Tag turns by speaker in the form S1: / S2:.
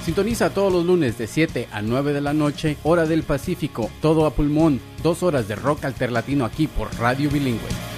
S1: Sintoniza todos los lunes de 7 a 9 de la noche, hora del Pacífico, todo a pulmón, 2 horas de rock alterlatino aquí por Radio Bilingüe.